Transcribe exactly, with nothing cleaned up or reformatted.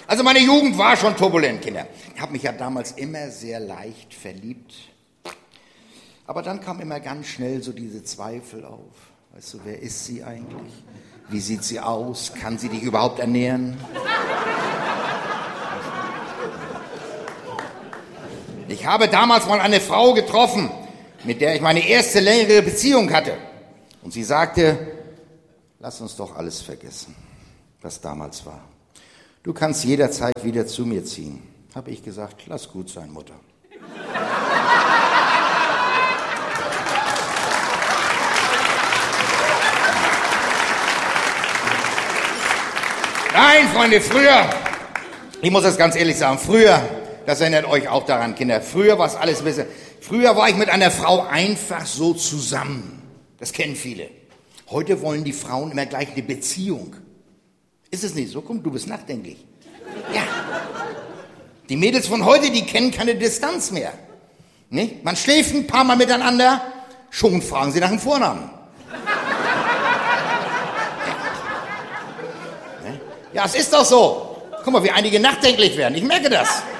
Also meine Jugend war schon turbulent, Kinder. Ich habe mich ja damals immer sehr leicht verliebt. Aber dann kam immer ganz schnell so diese Zweifel auf. Weißt du, wer ist sie eigentlich? Wie sieht sie aus? Kann sie dich überhaupt ernähren? Ich habe damals mal eine Frau getroffen, mit der ich meine erste längere Beziehung hatte. Und sie sagte, lass uns doch alles vergessen, was damals war. Du kannst jederzeit wieder zu mir ziehen. Habe ich gesagt, lass gut sein, Mutter. Nein, Freunde, früher, ich muss das ganz ehrlich sagen, früher, das erinnert euch auch daran, Kinder, früher war es alles besser. Früher war ich mit einer Frau einfach so zusammen. Das kennen viele. Heute wollen die Frauen immer gleich eine Beziehung. Ist es nicht so? Komm, du bist nachdenklich. Ja. Die Mädels von heute, die kennen keine Distanz mehr. Nicht? Man schläft ein paar Mal miteinander, schon fragen sie nach dem Vornamen. Ja, es ist doch so. Guck mal, wie einige nachdenklich werden. Ich merke das.